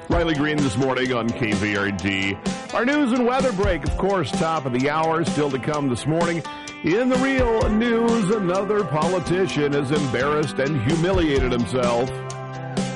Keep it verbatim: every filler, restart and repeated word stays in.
Riley Green this morning on K V R D. Our news and weather break, of course, top of the hour, still to come this morning. In the real news, another politician has embarrassed and humiliated himself.